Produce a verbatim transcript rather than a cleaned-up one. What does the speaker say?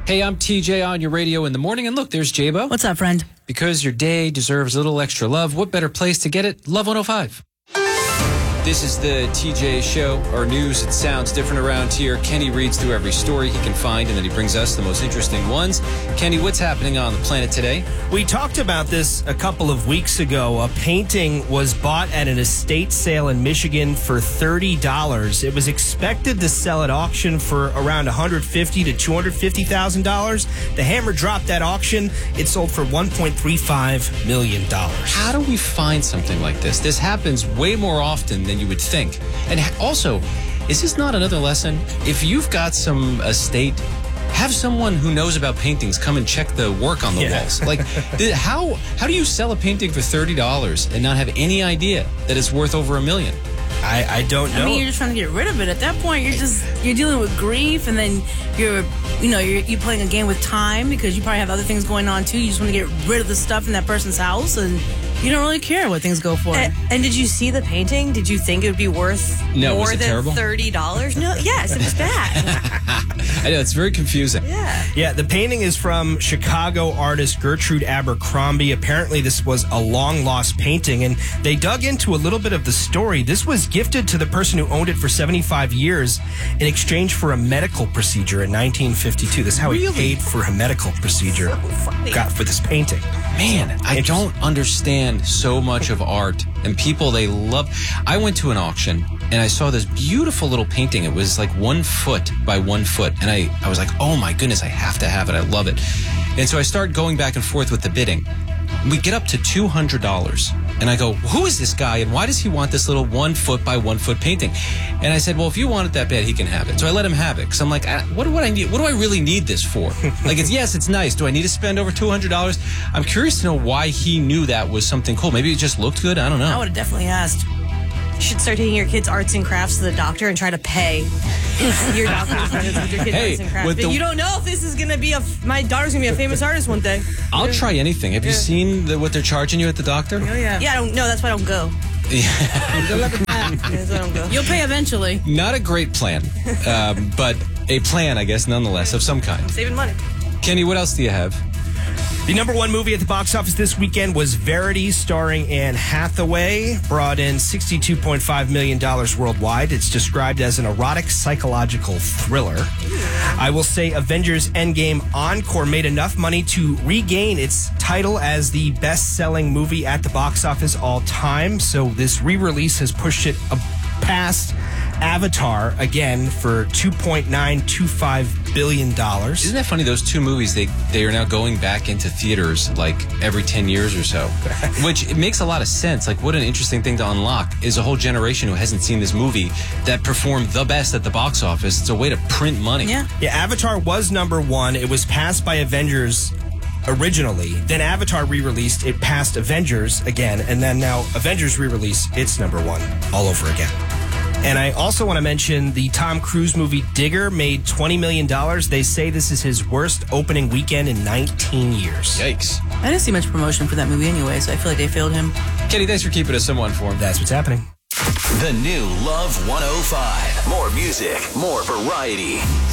Hey, I'm T J on your radio in the morning, and look, there's J-Bo. What's up, friend? Because your day deserves a little extra love, what better place to get it? Love one oh five. This is the T J Show, our news. It sounds different around here. Kenny reads through every story he can find, and then he brings us the most interesting ones. Kenny, what's happening on the planet today? We talked about this a couple of weeks ago. A painting was bought at an estate sale in Michigan for thirty dollars. It was expected to sell at auction for around one hundred fifty thousand to two hundred fifty thousand dollars. The hammer dropped at auction. It sold for one point three five million dollars. How do we find something like this? This happens way more often than you would think. And also, is this not another lesson? If you've got some estate, have someone who knows about paintings come and check the work on the Yeah. walls. Like, th- how how do you sell a painting for thirty dollars and not have any idea that it's worth over a million? I, I don't know. I mean, you're just trying to get rid of it. At that point, you're just you're dealing with grief, and then you're you know you're you're playing a game with time because you probably have other things going on too. You just want to get rid of the stuff in that person's house, and you don't really care what things go for. And, and did you see the painting? Did you think it would be worth No, more was it than terrible? thirty dollars? No, yes, it was bad. I know, it's very confusing. Yeah. Yeah, the painting is from Chicago artist Gertrude Abercrombie. Apparently, this was a long-lost painting, and they dug into a little bit of the story. This was gifted to the person who owned it for seventy-five years in exchange for a medical procedure in nineteen fifty-two. This is how Really? he paid for a medical procedure got for this painting. Man, I Interesting. don't understand so much of art and people they love. I went to an auction and I saw this beautiful little painting. It was like one foot by one foot. And I, I was like, oh my goodness, I have to have it. I love it. And so I start going back and forth with the bidding. We get up to two hundred dollars. And I go, who is this guy and why does he want this little one foot by one foot painting? And I said, well, if you want it that bad, he can have it. So I let him have it. Because I'm like, I, what do I need? What do I really need this for? Like, it's yes, it's nice. Do I need to spend over two hundred dollars? I'm curious to know why he knew that was something cool. Maybe it just looked good. I don't know. I would have definitely asked. You should start taking your kids' arts and crafts to the doctor and try to pay your doctor's friends with your kids' Hey, arts and crafts. with But the- you don't know if this is going to be a... My daughter's going to be a famous artist one day. I'll try anything. Have you seen the, what they're charging you at the doctor? Oh yeah. Yeah, I don't know. That's why I don't go. That's why I don't go. You'll pay eventually. Not a great plan, um, but a plan, I guess, nonetheless, of some kind. Saving money. Kenny, what else do you have? The number one movie at the box office this weekend was Verity, starring Anne Hathaway. Brought in sixty-two point five million dollars worldwide. It's described as an erotic psychological thriller. I will say Avengers Endgame Encore made enough money to regain its title as the best-selling movie at the box office all time. So this re-release has pushed it a- past Avatar again for two point nine two five billion dollars. Isn't that funny? Those two movies, they, they are now going back into theaters like every ten years or so, which it makes a lot of sense. Like, what an interesting thing to unlock is a whole generation who hasn't seen this movie that performed the best at the box office. It's a way to print money. Yeah. Yeah, Avatar was number one. It was passed by Avengers originally. Then Avatar re-released. It passed Avengers again. And then now Avengers re-release, it's number one all over again. And I also want to mention the Tom Cruise movie Digger made twenty million dollars. They say this is his worst opening weekend in nineteen years. Yikes. I didn't see much promotion for that movie anyway, so I feel like they failed him. Kenny, thanks for keeping us somewhat informed. That's what's happening. The new Love one oh five. More music, more variety.